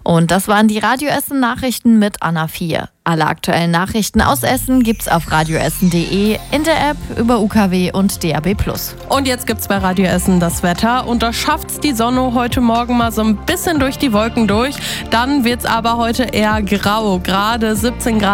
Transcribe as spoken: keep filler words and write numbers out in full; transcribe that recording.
Und das waren die Radio Essen Nachrichten mit Anna vier. Alle aktuellen Nachrichten aus Essen gibt's auf radioessen punkt de, in der App, über U K W und D A B plus. Und jetzt gibt's bei Radio Essen das Wetter. Und da schafft's die Sonne heute Morgen mal so ein bisschen durch die Wolken durch. Dann wird's aber heute eher grau, gerade siebzehn Grad.